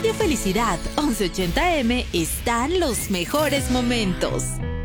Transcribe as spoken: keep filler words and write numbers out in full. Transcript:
Radio Felicidad once ochenta M están los mejores momentos.